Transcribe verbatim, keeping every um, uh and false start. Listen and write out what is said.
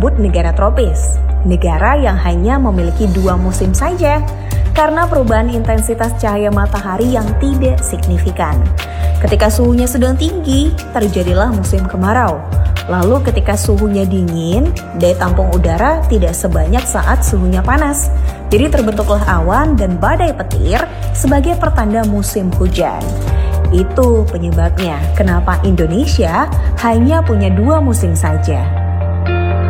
disebut negara tropis, negara yang hanya memiliki dua musim saja karena perubahan intensitas cahaya matahari yang tidak signifikan. Ketika suhunya sedang tinggi, terjadilah musim kemarau. Lalu ketika suhunya dingin, daya tampung udara tidak sebanyak saat suhunya panas. Jadi terbentuklah awan dan badai petir sebagai pertanda musim hujan. Itu penyebabnya kenapa Indonesia hanya punya dua musim saja.